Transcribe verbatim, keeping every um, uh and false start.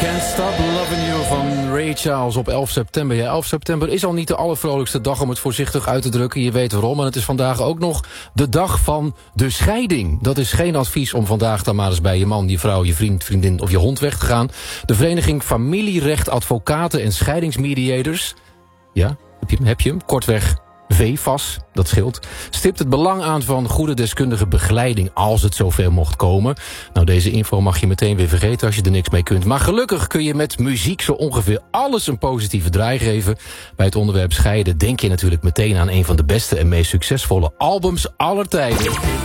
Can't Stop Loving You van Ray Charles op elf september. Ja, elf september is al niet de allervrolijkste dag om het voorzichtig uit te drukken. Je weet waarom. En het is vandaag ook nog de dag van de scheiding. Dat is geen advies om vandaag dan maar eens bij je man, je vrouw, je vriend, vriendin of je hond weg te gaan. De vereniging Familierecht Advocaten en Scheidingsmediators, ja, heb je hem, heb je hem, kortweg V V A S, dat scheelt, stipt het belang aan van goede deskundige begeleiding als het zover mocht komen. Nou, deze info mag je meteen weer vergeten als je er niks mee kunt. Maar gelukkig kun je met muziek zo ongeveer alles een positieve draai geven. Bij het onderwerp scheiden denk je natuurlijk meteen aan een van de beste en meest succesvolle albums aller tijden.